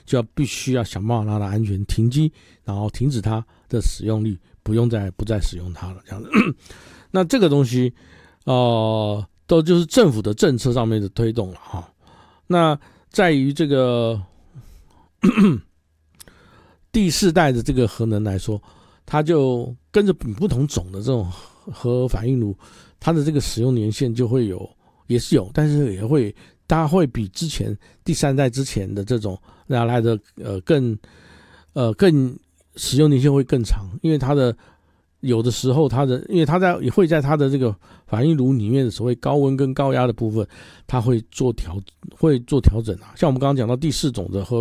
就必须要想办法让它安全停机，然后停止它的使用率，不再使用它了，这样子。那这个东西都就是政府的政策上面的推动了哈。那在于这个第4代的这个核能来说，它就跟着不同种的这种核反应炉，它的这个使用年限就会也是有，但是也会它会比之前第3代之前的这种来的更使用年限会更长，因为它的有的时候因为它也会在它的这个反应炉里面的所谓高温跟高压的部分，它会做调整啊。像我们刚刚讲到第4种的核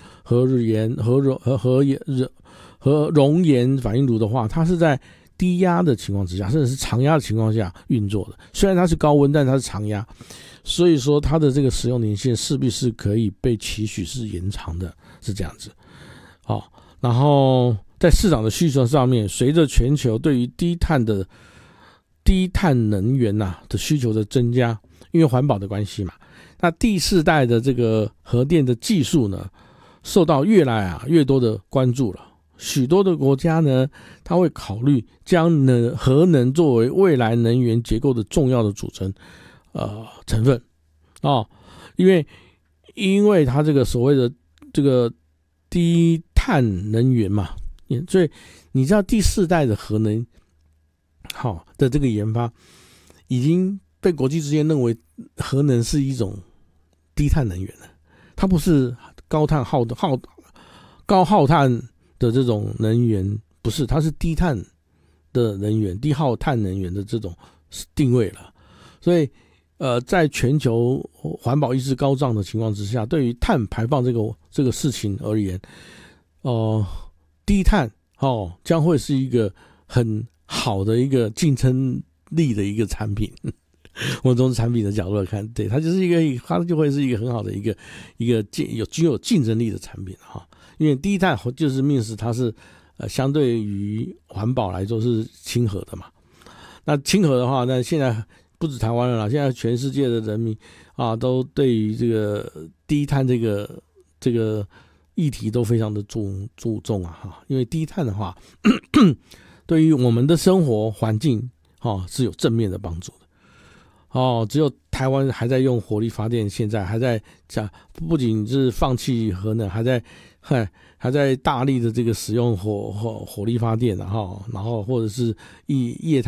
熔岩反应炉的话，它是在低压的情况之下，甚至是长压的情况下运作的。虽然它是高温，但它是长压，所以说它的这个使用年限势必是可以被期许是延长的，是这样子。好，然后在市场的需求上面，随着全球对于低碳能源的需求的增加，因为环保的关系嘛，那第4代的这个核电的技术呢，受到越来越多的关注了。许多的国家呢，它会考虑将核能作为未来能源结构的重要的组成成分因为它这个所谓的这个低碳能源嘛，所以你知道第4代的核能的这个研发已经被国际之间认为核能是一种低碳能源了，它不是高耗碳的这种能源，不是，它是低碳的能源，低耗碳能源的这种定位了。所以在全球环保意识高涨的情况之下，对于碳排放这个事情而言，低碳将会是一个很好的一个竞争力的一个产品。我们从产品的角度来看，对，它就会是一个很好的一个具有竞争力的产品哈。因为低碳就是means它是相对于环保来说是亲和的嘛。那亲和的话，那现在不止台湾了啦，现在全世界的人民都对于这个低碳这个议题都非常的注重因为低碳的话对于我们的生活环境是有正面的帮助的只有台湾还在用火力发电，现在还在不仅是放弃核能，还在大力的这个使用火力发电然后或者是液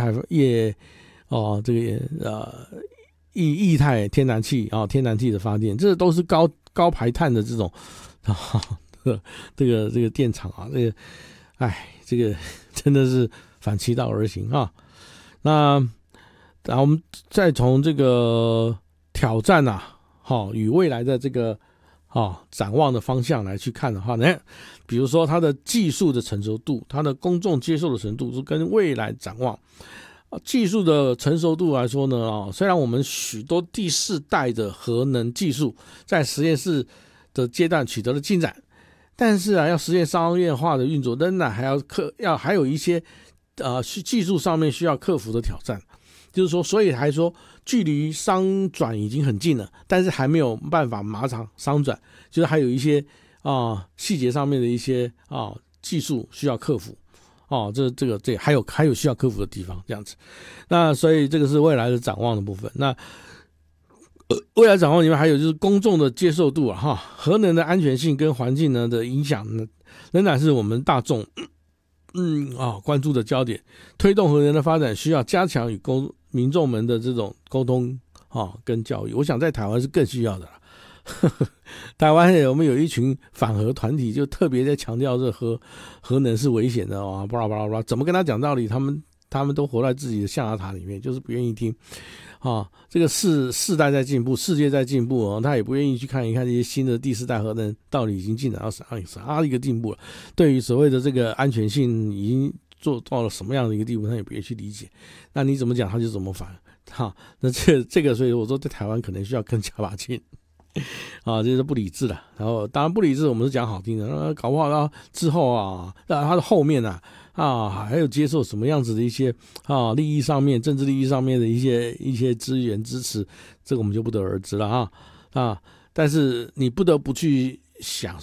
态天然气的发电，这都是高排碳的这种这个电厂这个真的是反其道而行那我们再从这个挑战与未来的这个展望的方向来去看的话呢，比如说它的技术的成熟度，它的公众接受的程度是跟未来展望。技术的成熟度来说呢，虽然我们许多第4代的核能技术在实验室的阶段取得了进展，但是要实现商业化的运作，仍然还有一些技术上面需要克服的挑战。就是说，所以还说距离商转已经很近了，但是还没有办法马上商转，就是还有一些细节上面的一些技术需要克服这还有需要克服的地方，这样子。那所以这个是未来的展望的部分。那未来展望里面还有就是公众的接受度核能的安全性跟环境呢的影响呢，仍然是我们大众关注的焦点。推动核能的发展需要加强与民众们的这种沟通跟教育，我想在台湾是更需要的啦。台湾我们有一群反核团体，就特别在强调这核能是危险的巴拉巴拉巴拉，怎么跟他讲道理，他们都活在自己的象牙塔里面，就是不愿意听这个世代在进步，世界在进步他也不愿意去看一看这些新的第4代核能到底已经进展到啥一个进步了。对于所谓的这个安全性已经做到了什么样的一个地步，他也不愿意去理解。那你怎么讲他就怎么反那这个所以我说在台湾可能需要更加把劲这是不理智的。然后当然不理智我们是讲好听的，搞不好之后他的后面还有接受什么样子的一些利益上面政治利益上面的一些资源支持，这个我们就不得而知了但是你不得不去想